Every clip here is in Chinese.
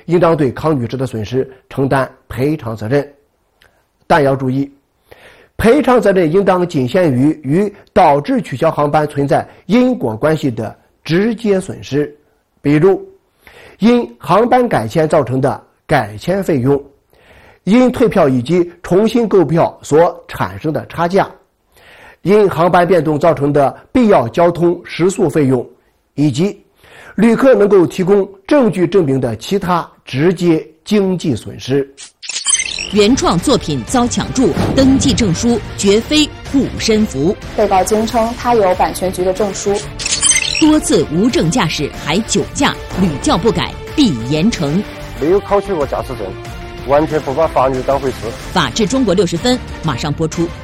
应当对康女士的损失承担赔偿责任。但要注意，赔偿责任应当仅限于与导致取消航班存在因果关系的直接损失，比如因航班改签造成的改签费用，因退票以及重新购票所产生的差价，因航班变动造成的必要交通食宿费用，以及旅客能够提供证据证明的其他直接经济损失。 原创作品遭抢注，登记证书绝非护身符。 被告坚称他有版权局的证书。 多次无证驾驶还酒驾，屡教不改必严惩。 没有考取过驾驶证，完全不把法律当回事。 法治中国60分马上播出。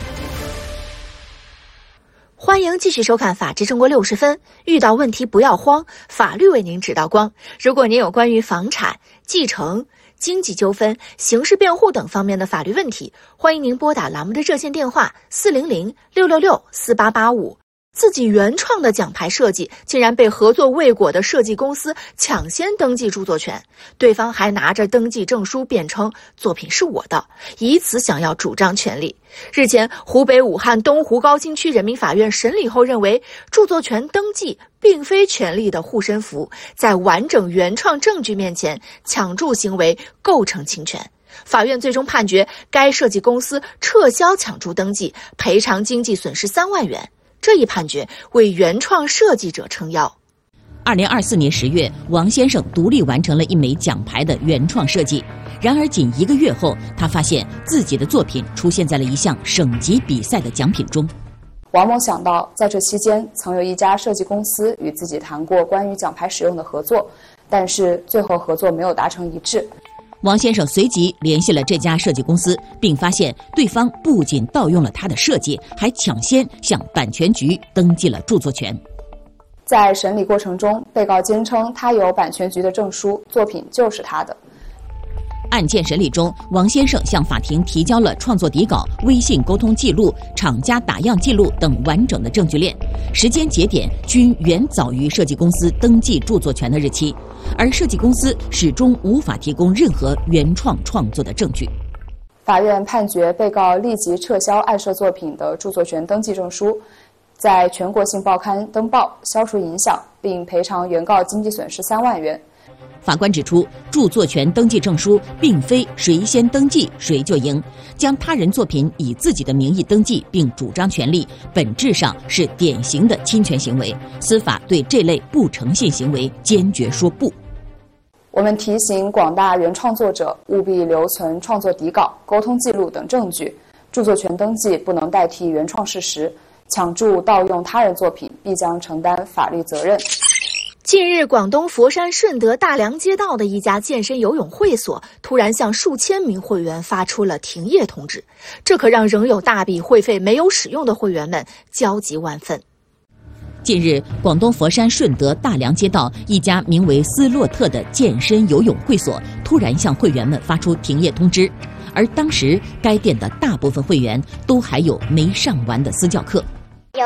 欢迎继续收看《法治中国60分》，遇到问题不要慌，法律为您指道光。如果您有关于房产、继承、经济纠纷、刑事辩护等方面的法律问题，欢迎您拨打栏目的热线电话400-666-4885。自己原创的奖牌设计竟然被合作未果的设计公司抢先登记著作权，对方还拿着登记证书辩称作品是我的，以此想要主张权利。日前，湖北武汉东湖高新区人民法院审理后认为，著作权登记并非权利的护身符，在完整原创证据面前，抢注行为构成侵权。法院最终判决该设计公司撤销抢注登记，赔偿经济损失3万元。这一判决为原创设计者撑腰。 2024年10月，王先生独立完成了一枚奖牌的原创设计。然而仅1个月后，他发现自己的作品出现在了一项省级比赛的奖品中。 王某想到，在这期间曾有一家设计公司与自己谈过关于奖牌使用的合作，但是最后合作没有达成一致。 王先生随即联系了这家设计公司，并发现对方不仅盗用了他的设计，还抢先向版权局登记了著作权。 在审理过程中，被告坚称他有版权局的证书，作品就是他的。 案件审理中，王先生向法庭提交了创作底稿、微信沟通记录、厂家打样记录等完整的证据链，时间节点均远早于设计公司登记著作权的日期，而设计公司始终无法提供任何原创创作的证据。 法院判决被告立即撤销案涉作品的著作权登记证书，在全国性报刊登报，消除影响，并赔偿原告经济损失3万元。 法官指出，著作权登记证书并非谁先登记谁就赢，将他人作品以自己的名义登记并主张权利，本质上是典型的侵权行为。司法对这类不诚信行为坚决说不。 我们提醒广大原创作者务必留存创作底稿、沟通记录等证据，著作权登记不能代替原创事实，抢注盗用他人作品必将承担法律责任。 近日，广东佛山顺德大良街道的一家健身游泳会所突然向数千名会员发出了停业通知，这可让仍有大笔会费没有使用的会员们焦急万分。 近日，广东佛山顺德大良街道一家名为斯洛特的健身游泳会所突然向会员们发出停业通知，而当时该店的大部分会员都还有没上完的私教课。 有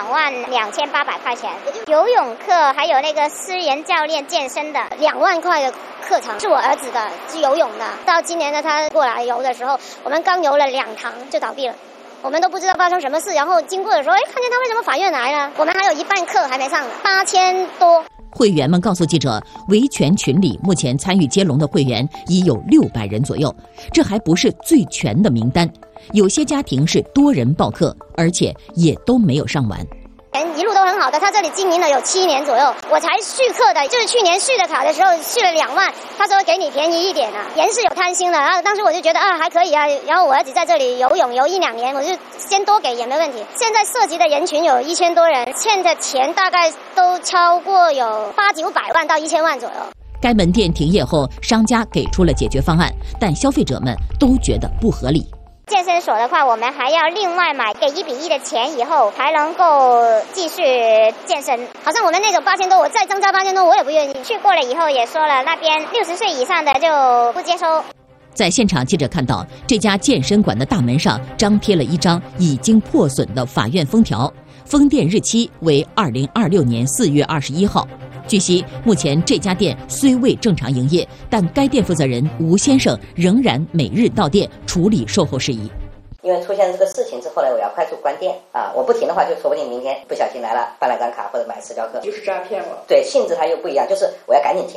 22800块钱，游泳课还有那个私人教练健身的2万块的课程，是我儿子的，是游泳的。到今年呢，他过来游的时候，我们刚游了2堂就倒闭了，我们都不知道发生什么事。然后经过的时候，看见他为什么法院来了？我们还有一半课还没上，8000多。 会员们告诉记者，维权群里目前参与接龙的会员已有600人左右，这还不是最全的名单。有些家庭是多人报课，而且也都没有上完。 一路都很好的，他这里经营了有7年左右，我才续课的，就是去年续的卡的时候续了2万，他说给你便宜一点啊，人是有贪心的，然后当时我就觉得还可以啊，然后我儿子在这里游泳游1-2年，我就先多给也没问题。现在涉及的人群有1000多人，欠的钱大概都超过有800-900万到1000万左右。 该门店停业后，商家给出了解决方案，但消费者们都觉得不合理。 健身所的话，我们还要另外买给1比1的钱，以后才能够继续健身。好像我们那种8000多，我再增加8000多，我也不愿意。去过了以后也说了，那边60岁以上的就不接收。 在现场，记者看到这家健身馆的大门上张贴了一张已经破损的法院封条，封店日期为2026年4月21号。 据悉，目前这家店虽未正常营业，但该店负责人吴先生仍然每日到店处理售后事宜。 因为出现这个事情之后呢，我要快速关店啊！我不停的话，就说不定明天不小心来了，办了张卡或者买私教课， 就是诈骗了。 对，性质它又不一样，就是我要赶紧停。